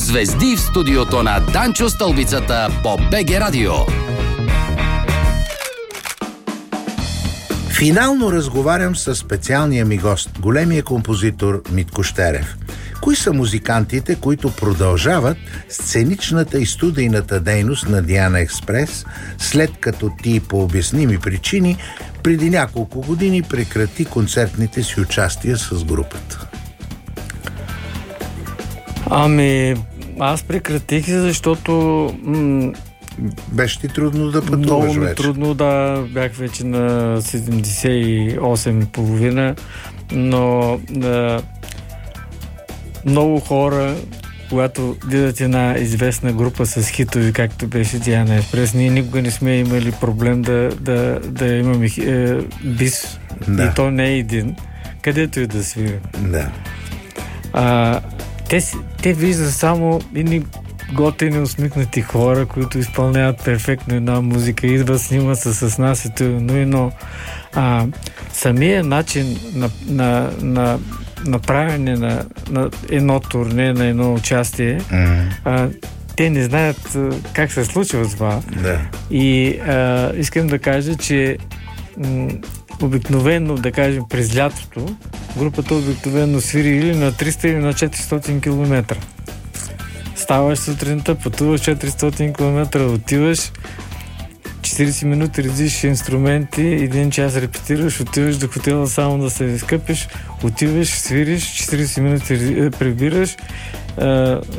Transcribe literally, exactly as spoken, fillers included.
Звезди в студиото на Данчо Стълбицата по БГ Радио. Финално разговарям с специалния ми гост, големия композитор Митко Щерев. Кои са музикантите, които продължават сценичната и студийната дейност на Диана Експрес, след като ти по обясними причини преди няколко години прекрати концертните си участия с групата? Ами, аз прекратих, защото м- беше ти трудно да пътуваш много ми вече? Трудно, да. Бях вече на седемдесет и осем и половина, но да, много хора, когато видят една известна група с хитови, както беше Диана Експрес, ние никога не сме имали проблем да, да, да имаме е, бис. Да. И то не е един, където и да свира. Да. А, те, те виждат само едни готини, усмихнати хора, които изпълняват перфектно една музика, идват, снимат се с нас и това, но а, самия начин на, на, на направяне на, на едно турне, на едно участие, mm-hmm. а, те не знаят а, как се случва това. Да. И а, искам да кажа, че м- обикновено, да кажем, през лятото, групата обикновено свири или на триста или на четиристотин километра. Ставаш сутринта, пътуваш четиристотин километра, отиваш, четирийсет минути редиш инструменти, един час репетираш, отиваш до хотела само да се изкъпиш, отиваш, свириш, четирийсет минути прибираш,